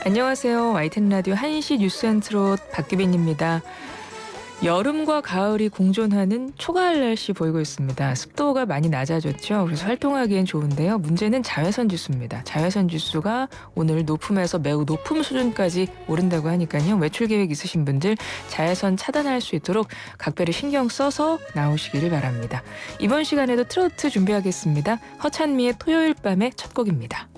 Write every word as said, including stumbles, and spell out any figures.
안녕하세요. 와이티엔 라디오 한 시 뉴스 앤 트롯 박규빈입니다. 여름과 가을이 공존하는 초가을 날씨 보이고 있습니다. 습도가 많이 낮아졌죠. 그래서 활동하기엔 좋은데요. 문제는 자외선 지수입니다. 자외선 지수가 오늘 높음에서 매우 높음 수준까지 오른다고 하니까요. 외출 계획 있으신 분들 자외선 차단할 수 있도록 각별히 신경 써서 나오시기를 바랍니다. 이번 시간에도 트로트 준비하겠습니다. 허찬미의 토요일 밤의 첫 곡입니다.